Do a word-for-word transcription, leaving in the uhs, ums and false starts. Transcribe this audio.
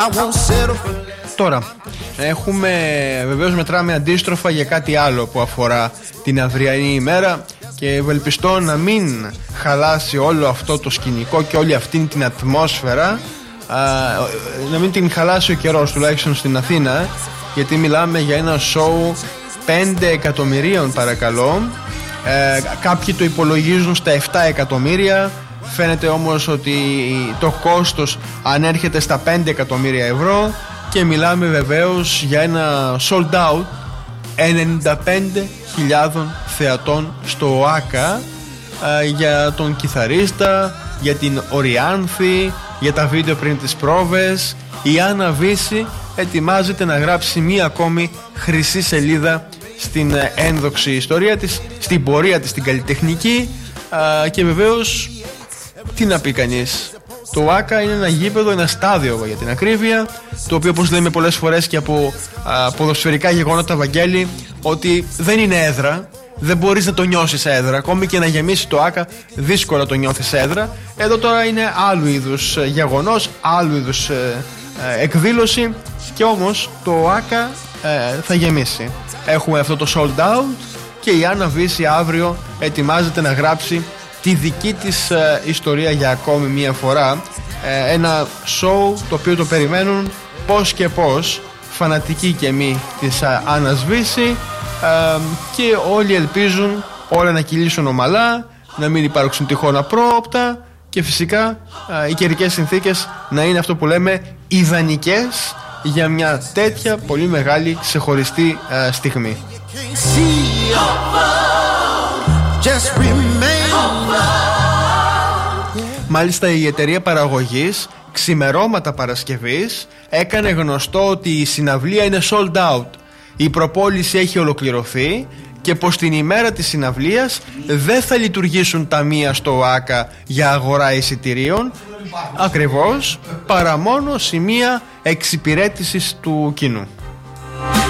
Τώρα έχουμε, βεβαίως μετράμε αντίστροφα για κάτι άλλο που αφορά την αυριανή ημέρα και ευελπιστώ να μην χαλάσει όλο αυτό το σκηνικό και όλη αυτή την ατμόσφαιρα, α, να μην την χαλάσει ο καιρός, τουλάχιστον στην Αθήνα, γιατί μιλάμε για ένα σοου πέντε εκατομμυρίων, παρακαλώ. ε, Κάποιοι το υπολογίζουν στα επτά εκατομμύρια. Φαίνεται όμως ότι το κόστος ανέρχεται στα πέντε εκατομμύρια ευρώ και μιλάμε βεβαίως για ένα sold out ενενήντα πέντε χιλιάδων θεατών στο ΟΑΚΑ, ε, για τον κιθαρίστα, για την Οριάνθη, για τα βίντεο πριν τις πρόβες. Η Άννα Βύση ετοιμάζεται να γράψει μία ακόμη χρυσή σελίδα στην ένδοξη ιστορία της, στην πορεία της στην καλλιτεχνική, ε, και βεβαίως τι να πει κανείς, το ΟΑΚΑ είναι ένα γήπεδο, ένα στάδιο για την ακρίβεια, το οποίο, όπως λέμε πολλές φορές και από α, ποδοσφαιρικά γεγονότα, Βαγγέλη, ότι δεν είναι έδρα, δεν μπορείς να το νιώσεις έδρα. Ακόμη και να γεμίσει το ΟΑΚΑ, δύσκολα το νιώθεις έδρα. Εδώ τώρα είναι άλλου είδους γεγονός, άλλου είδους ε, ε, εκδήλωση, και όμως το ΟΑΚΑ ε, θα γεμίσει. Έχουμε αυτό το sold out και η Άννα Βύση αύριο ετοιμάζεται να γράψει τη δική της ε, ιστορία για ακόμη μία φορά. ε, Ένα show το οποίο το περιμένουν πώς και πώς φανατικοί και μη της ε, Άννας Βύση, ε, και όλοι ελπίζουν όλα να κυλήσουν ομαλά, να μην υπάρξουν τυχόν πρόοπτα και φυσικά ε, οι καιρικές συνθήκες να είναι αυτό που λέμε ιδανικές για μια τέτοια πολύ μεγάλη ξεχωριστή ε, στιγμή. Μάλιστα η εταιρεία παραγωγής ξημερώματα Παρασκευής έκανε γνωστό ότι η συναυλία είναι sold out. Η προπόληση έχει ολοκληρωθεί και πως την ημέρα της συναυλίας δεν θα λειτουργήσουν ταμεία στο ΟΑΚΑ για αγορά εισιτηρίων, ακριβώς, παρά μόνο σημεία εξυπηρέτησης του κοινού.